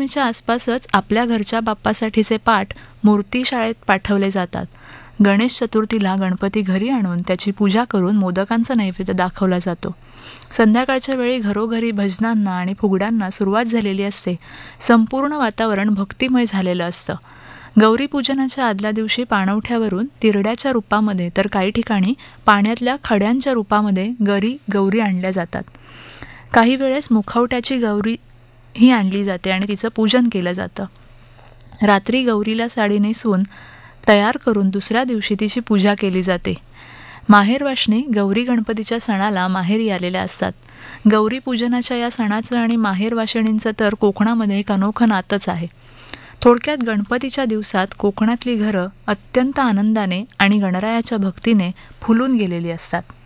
महालक्ष्मीच्या आसपासच आपल्या घरच्या बाप्पासाठीचे पाट मूर्ती शाळेत पाठवले जातात. गणेश चतुर्थीला गणपती घरी आणून त्याची पूजा करून मोदकांचा नैवेद्य दाखवला जातो. संध्याकाळच्या वेळी घरोघरी भजनांना आणि फुगड्यांना सुरुवात झालेली असते. संपूर्ण वातावरण भक्तिमय झालेलं असतं. गौरी पूजनाच्या आदल्या दिवशी पाणवठ्यावरून तिरड्याच्या रूपामध्ये तर काही ठिकाणी पाण्यातल्या खड्यांच्या रूपामध्ये गौरी आणल्या जातात. काही वेळेस मुखवट्याची गौरी ही आणली जाते आणि तिचं पूजन केलं जातं. रात्री गौरीला साडी नेसवून तयार करून दुसऱ्या दिवशी तिची पूजा केली जाते. माहेरवाशिणी गौरी गणपतीच्या सणाला माहेरी आलेल्या असतात. गौरी पूजनाच्या या सणाचं आणि माहेरवाशिणींचं तर कोकणामध्ये एक अनोखं नातंच आहे. थोडक्यात गणपतीच्या दिवसात कोकणातली घरं अत्यंत आनंदाने आणि गणरायाच्या भक्तीने फुलून गेलेली असतात.